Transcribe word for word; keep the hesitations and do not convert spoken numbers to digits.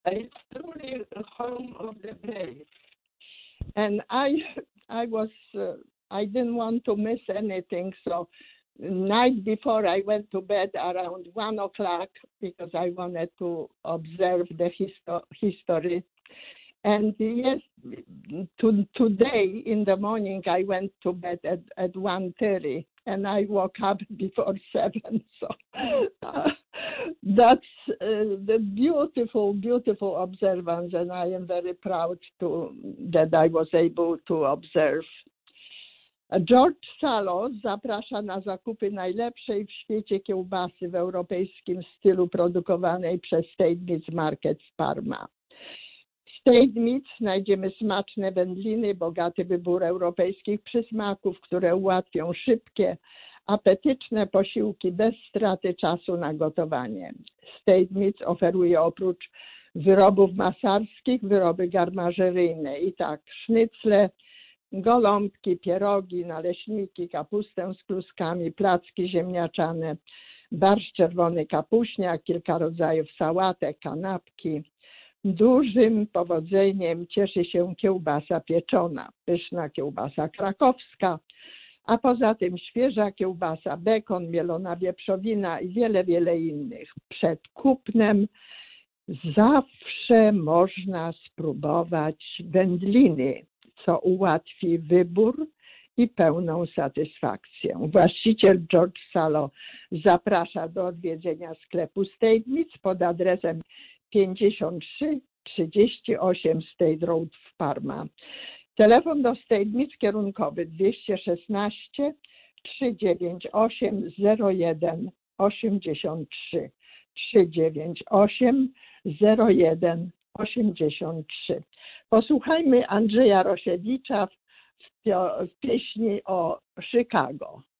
It's truly a home of the brave. And I, I was, uh, I didn't want to miss anything. So night before I went to bed around one o'clock because I wanted to observe the histo- history. And yes, to, today in the morning I went to bed at, at one thirty and I woke up before seven. So uh, that's uh, the beautiful, beautiful observance, and I am very proud to that I was able to observe. George Salo zaprasza na zakupy najlepszej w świecie kiełbasy w europejskim stylu produkowanej przez State Meats Market w Parma. State Meats znajdziemy smaczne wędliny, bogaty wybór europejskich przysmaków, które ułatwią szybkie, apetyczne posiłki bez straty czasu na gotowanie. State Meats oferuje oprócz wyrobów masarskich wyroby garmażeryjne i tak sznycle, goląbki, pierogi, naleśniki, kapustę z kluskami, placki ziemniaczane, barszcz czerwony kapuśniak, kilka rodzajów sałatek, kanapki. Dużym powodzeniem cieszy się kiełbasa pieczona, pyszna kiełbasa krakowska, a poza tym świeża kiełbasa, bekon, mielona wieprzowina i wiele, wiele innych. Przed kupnem zawsze można spróbować wędliny, co ułatwi wybór i pełną satysfakcję. Właściciel George Salo zaprasza do odwiedzenia sklepu State Meats pod adresem pięćdziesiąt trzy trzydzieści osiem State Road w Parma. Telefon do State Meats kierunkowy dwieście szesnaście trzysta dziewięćdziesiąt osiem zero jeden osiemdziesiąt trzy trzysta dziewięćdziesiąt osiem zero jeden osiemdziesiąt trzy. Posłuchajmy Andrzeja Rosiewicza w, w pieśni o Chicago.